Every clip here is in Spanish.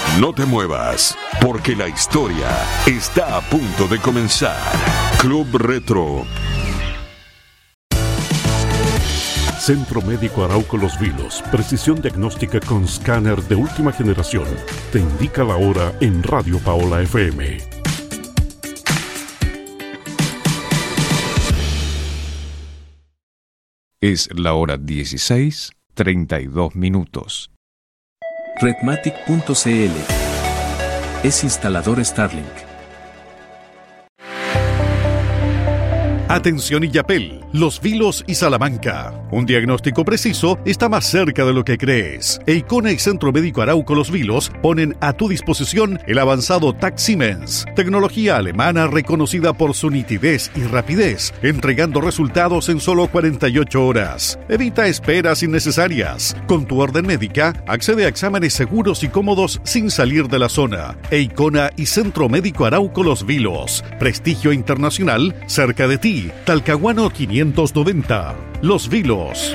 No te muevas, porque la historia está a punto de comenzar. Club Retro. Centro Médico Arauco Los Vilos, precisión diagnóstica con escáner de última generación. Te indica la hora en Radio Paola FM. Es la hora 16:32. Redmatic.cl es instalador Starlink. Atención Illapel, Los Vilos y Salamanca. Un diagnóstico preciso está más cerca de lo que crees. Eikona y Centro Médico Arauco Los Vilos ponen a tu disposición el avanzado TAC Siemens, tecnología alemana reconocida por su nitidez y rapidez, entregando resultados en solo 48 horas. Evita esperas innecesarias. Con tu orden médica, accede a exámenes seguros y cómodos sin salir de la zona. Eikona y Centro Médico Arauco Los Vilos. Prestigio internacional cerca de ti. Talcahuano 590. Los Vilos.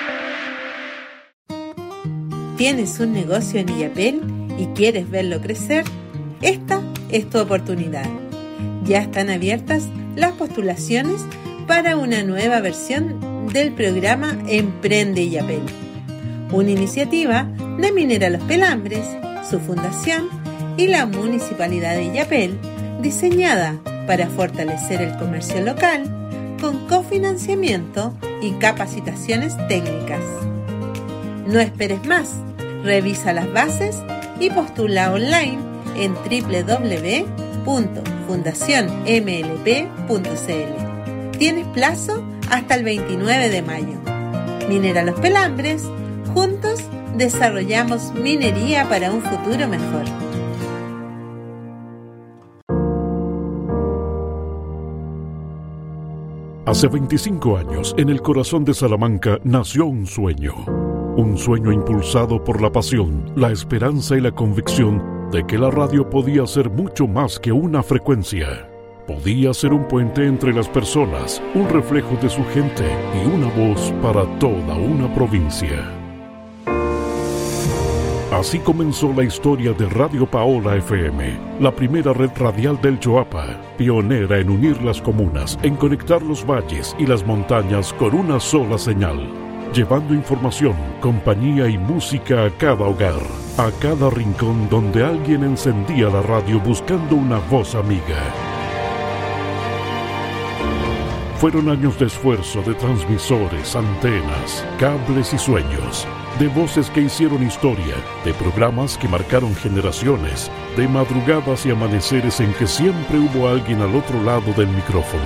¿Tienes un negocio en Illapel y quieres verlo crecer? Esta es tu oportunidad. Ya están abiertas las postulaciones para una nueva versión del programa Emprende Illapel, una iniciativa de Minera Los Pelambres, su fundación y la Municipalidad de Illapel, diseñada para fortalecer el comercio local con cofinanciamiento y capacitaciones técnicas. No esperes más, revisa las bases y postula online en www.fundacionmlp.cl. Tienes plazo hasta el 29 de mayo. Minera Los Pelambres, juntos desarrollamos minería para un futuro mejor. Hace 25 años, en el corazón de Salamanca, nació un sueño impulsado por la pasión, la esperanza y la convicción de que la radio podía ser mucho más que una frecuencia. Podía ser un puente entre las personas, un reflejo de su gente y una voz para toda una provincia. Así comenzó la historia de Radio Paola FM, la primera red radial del Choapa, pionera en unir las comunas, en conectar los valles y las montañas con una sola señal, llevando información, compañía y música a cada hogar, a cada rincón donde alguien encendía la radio buscando una voz amiga. Fueron años de esfuerzo de transmisores, antenas, cables y sueños, de voces que hicieron historia, de programas que marcaron generaciones, de madrugadas y amaneceres en que siempre hubo alguien al otro lado del micrófono.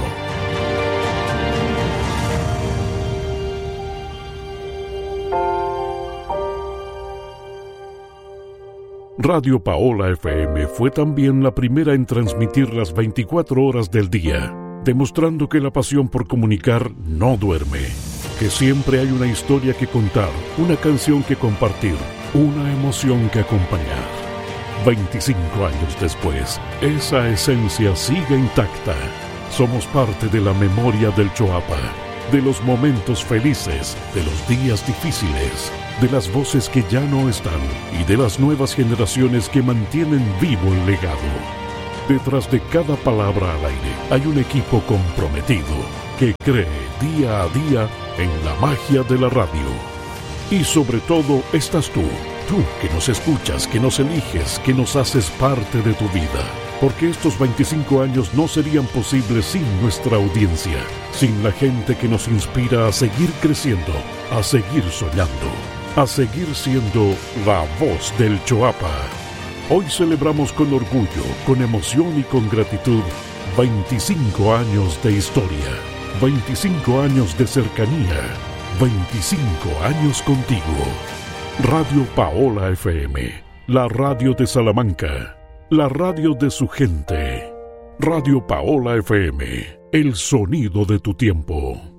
Radio Paola FM fue también la primera en transmitir las 24 horas del día, demostrando que la pasión por comunicar no duerme, que siempre hay una historia que contar, una canción que compartir, una emoción que acompañar. 25 años después, esa esencia sigue intacta. Somos parte de la memoria del Choapa, de los momentos felices, de los días difíciles, de las voces que ya no están y de las nuevas generaciones que mantienen vivo el legado. Detrás de cada palabra al aire hay un equipo comprometido que cree día a día en la magia de la radio. Y sobre todo estás tú que nos escuchas, que nos eliges, que nos haces parte de tu vida. Porque estos 25 años no serían posibles sin nuestra audiencia, sin la gente que nos inspira a seguir creciendo, a seguir soñando, a seguir siendo la voz del Choapa. Hoy celebramos con orgullo, con emoción y con gratitud 25 años de historia, 25 años de cercanía, 25 años contigo. Radio Paola FM, la radio de Salamanca, la radio de su gente. Radio Paola FM, el sonido de tu tiempo.